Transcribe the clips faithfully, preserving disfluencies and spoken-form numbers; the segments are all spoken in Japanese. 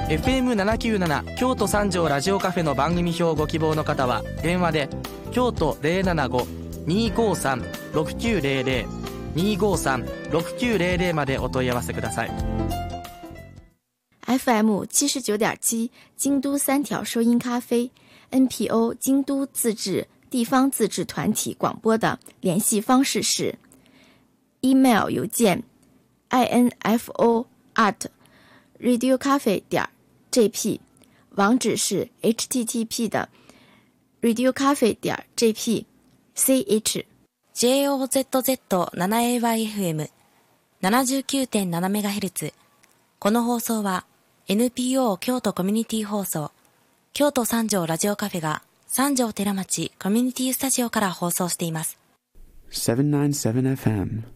エフエムななきゅうなな 京都三条ラジオカフェの番組表をご希望の方は電話で京都 ゼロななご にーごーさん ろくきゅうゼロゼロ にーごーさん ろくきゅうゼロゼロまでお問い合わせください。 エフエム 七十九点七 京都三条收音咖啡 N P O 京都自治地方自治团体广播的联系方式是 email 邮件 info at radiocafe 点 jp， 网址是 http 的 radiocafe 点 jp ch ジェイオーゼットゼットセブンエーワイエフエムななじゅうきゅうてんななメガヘルツ。この放送は エヌピーオー 京都コミュニティ放送京都三条ラジオカフェが三条寺町コミュニティスタジオから放送しています。 セブンナインセブンエフエム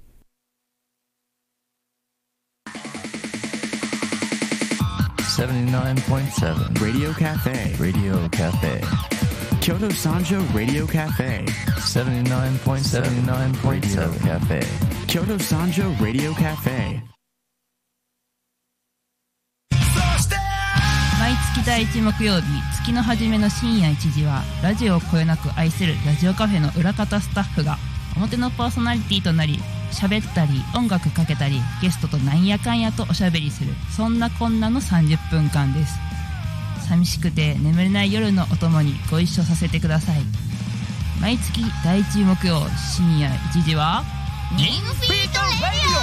セブンティーナインポイントセブン Radio Cafe Radio Cafe Kyoto Sanjo Radio Cafe セブンティーナインポイントセブン Radio Cafe Kyoto Sanjo Radio Cafe 毎月第一木曜日、月の初めの深夜いちじはラジオをこよなく愛するラジオカフェの裏方スタッフが表のパーソナリティとなり、喋ったり音楽かけたりゲストとなんやかんやとおしゃべりする、そんなこんなのさんじゅっぷんかんです。寂しくて眠れない夜のお供にご一緒させてください。毎月第一木曜深夜いちじはニンフィートレディオ